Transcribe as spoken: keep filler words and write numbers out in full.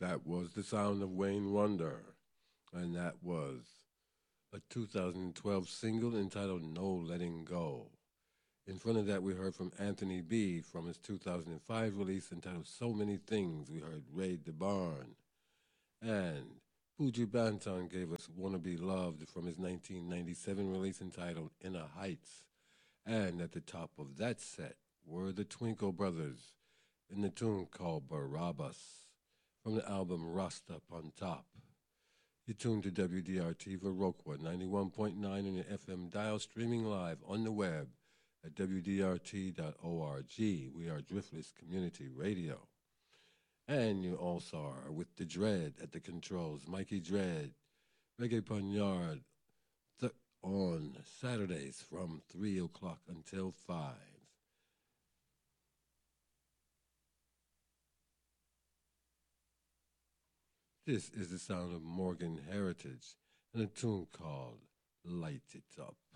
That was the sound of Wayne Wonder, and that was a two thousand twelve single entitled No Letting Go. In front of that, we heard from Anthony B. from his two thousand five release entitled So Many Things. We heard Raid the Barn. And Fuji Banton gave us Wanna Be Loved from his nineteen ninety-seven release entitled Inner Heights. And at the top of that set were the Twinkle Brothers in the tune called Barabbas from the album Rasta on Top. You're tuned to W D R T Viroqua ninety-one point nine on your F M dial, streaming live on the web at W D R T dot org. We are Driftless Community Radio. And you also are with the Dread at the controls, Mikey Dread, Reggae Panyard, th- on Saturdays from three o'clock until five. This is the sound of Morgan Heritage and a tune called Light It Up.